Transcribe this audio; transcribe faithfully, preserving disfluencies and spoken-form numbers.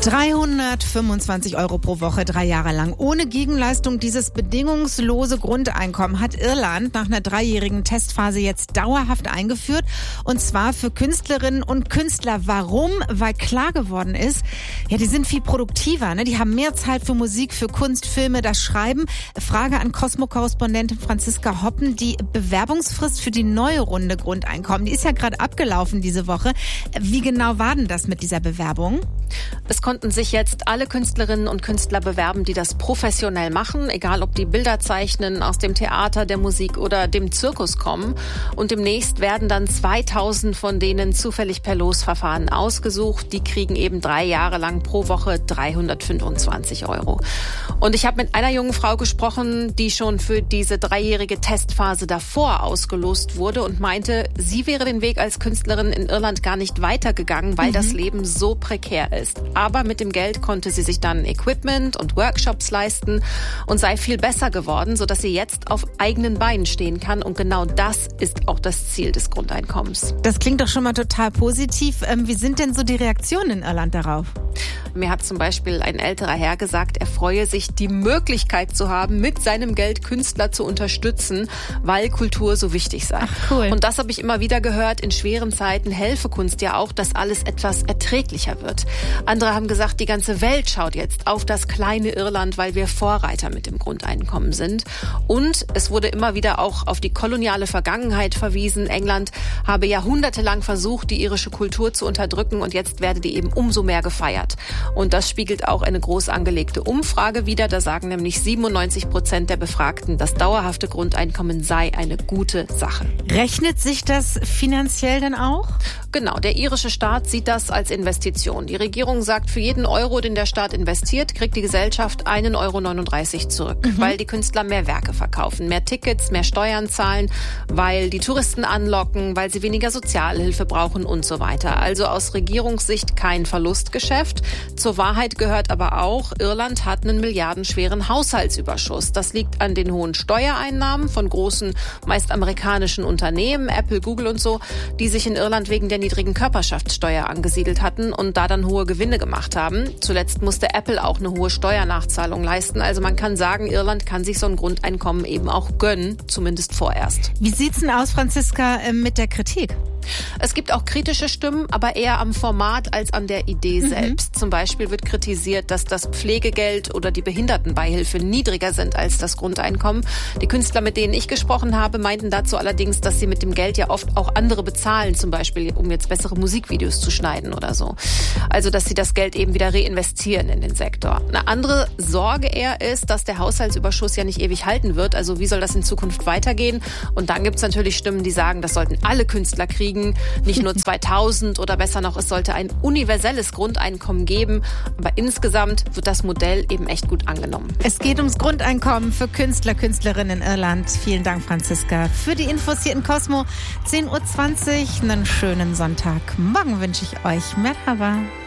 dreihundertfünfundzwanzig Euro pro Woche, drei Jahre lang. Ohne Gegenleistung. Dieses bedingungslose Grundeinkommen hat Irland nach einer dreijährigen Testphase jetzt dauerhaft eingeführt. Und zwar für Künstlerinnen und Künstler. Warum? Weil klar geworden ist, ja, die sind viel produktiver. Ne? Die haben mehr Zeit für Musik, für Kunst, Filme, das Schreiben. Frage an Cosmo-Korrespondentin Franziska Hoppen. Die Bewerbungsfrist für die neue Runde Grundeinkommen, die ist ja gerade abgelaufen diese Woche. Wie genau war denn das mit dieser Bewerbung? Es konnten sich jetzt alle Künstlerinnen und Künstler bewerben, die das professionell machen, egal ob die Bilder zeichnen, aus dem Theater, der Musik oder dem Zirkus kommen. Und demnächst werden dann zweitausend von denen zufällig per Losverfahren ausgesucht. Die kriegen eben drei Jahre lang pro Woche dreihundertfünfundzwanzig Euro. Und ich habe mit einer jungen Frau gesprochen, die schon für diese dreijährige Testphase davor ausgelost wurde und meinte, sie wäre den Weg als Künstlerin in Irland gar nicht weitergegangen, weil mhm. das Leben so prekär ist. Aber mit dem Geld konnte sie sich dann Equipment und Workshops leisten und sei viel besser geworden, sodass sie jetzt auf eigenen Beinen stehen kann. Und genau das ist auch das Ziel des Grundeinkommens. Das klingt doch schon mal total positiv. Wie sind denn so die Reaktionen in Irland darauf? Mir hat zum Beispiel ein älterer Herr gesagt, er freue sich, die Möglichkeit zu haben, mit seinem Geld Künstler zu unterstützen, weil Kultur so wichtig sei. Ach, cool. Und das habe ich immer wieder gehört. In schweren Zeiten helfe Kunst ja auch, dass alles etwas erträglicher wird. Andere haben gesagt, die ganze Welt schaut jetzt auf das kleine Irland, weil wir Vorreiter mit dem Grundeinkommen sind. Und es wurde immer wieder auch auf die koloniale Vergangenheit verwiesen. England habe jahrhundertelang versucht, die irische Kultur zu unterdrücken und jetzt werde die eben umso mehr gefeiert. Und das spiegelt auch eine groß angelegte Umfrage wider. Da sagen nämlich siebenundneunzig Prozent der Befragten, das dauerhafte Grundeinkommen sei eine gute Sache. Rechnet sich das finanziell denn auch? Genau, der irische Staat sieht das als Investition. Die Regierung sagt, für jeden Euro, den der Staat investiert, kriegt die Gesellschaft einen Euro neununddreißig zurück, mhm. weil die Künstler mehr Werke verkaufen, mehr Tickets, mehr Steuern zahlen, weil die Touristen anlocken, weil sie weniger Sozialhilfe brauchen und so weiter. Also aus Regierungssicht kein Verlustgeschäft. Zur Wahrheit gehört aber auch, Irland hat einen milliardenschweren Haushaltsüberschuss. Das liegt an den hohen Steuereinnahmen von großen, meist amerikanischen Unternehmen, Apple, Google und so, die sich in Irland wegen der niedrigen Körperschaftssteuer angesiedelt hatten und da dann hohe Gewinne gemacht haben. Zuletzt musste Apple auch eine hohe Steuernachzahlung leisten. Also man kann sagen, Irland kann sich so ein Grundeinkommen eben auch gönnen, zumindest vorerst. Wie sieht's denn aus, Franziska, mit der Kritik? Es gibt auch kritische Stimmen, aber eher am Format als an der Idee mhm. selbst. Zum Beispiel wird kritisiert, dass das Pflegegeld oder die Behindertenbeihilfe niedriger sind als das Grundeinkommen. Die Künstler, mit denen ich gesprochen habe, meinten dazu allerdings, dass sie mit dem Geld ja oft auch andere bezahlen, zum Beispiel um jetzt bessere Musikvideos zu schneiden oder so. Also dass sie das Geld eben wieder reinvestieren in den Sektor. Eine andere Sorge eher ist, dass der Haushaltsüberschuss ja nicht ewig halten wird. Also wie soll das in Zukunft weitergehen? Und dann gibt es natürlich Stimmen, die sagen, das sollten alle Künstler kriegen. Nicht nur zweitausend oder besser noch, es sollte ein universelles Grundeinkommen geben. Aber insgesamt wird das Modell eben echt gut angenommen. Es geht ums Grundeinkommen für Künstler, Künstlerinnen in Irland. Vielen Dank, Franziska, für die Infos hier in Cosmo. zehn Uhr zwanzig, einen schönen Sonntag. Morgen wünsche ich euch Merhaba.